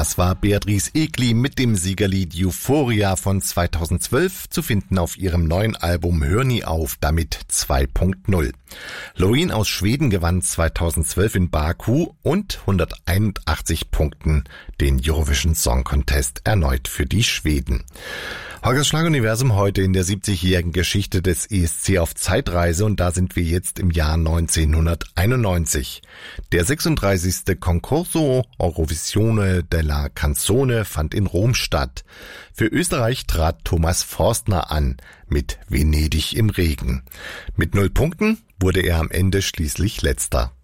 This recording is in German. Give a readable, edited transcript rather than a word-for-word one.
Das war Beatrice Egli mit dem Siegerlied Euphoria von 2012, zu finden auf ihrem neuen Album Hör nie auf, damit 2.0. Loreen aus Schweden gewann 2012 in Baku und 181 Punkten den Eurovision Song Contest erneut für die Schweden. Holgers Schlaguniversum heute in der 70-jährigen Geschichte des ESC auf Zeitreise, und da sind wir jetzt im Jahr 1991. Der 36. Concorso Eurovisione della Canzone fand in Rom statt. Für Österreich trat Thomas Forstner an mit Venedig im Regen. Mit 0 Punkten wurde er am Ende schließlich Letzter.